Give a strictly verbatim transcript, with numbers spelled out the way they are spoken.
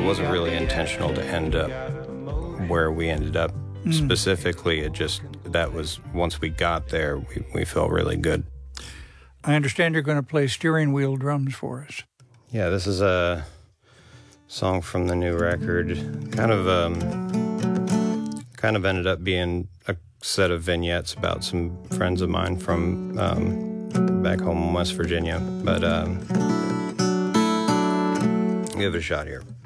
wasn't really intentional to end up where we ended up. Mm. Specifically, it just, that was, once we got there, we, we felt really good. I understand you're going to play steering wheel drums for us. Yeah, this is a song from the new record. Kind of, um, kind of ended up being a set of vignettes about some friends of mine from um, back home in West Virginia. But um, give it a shot here.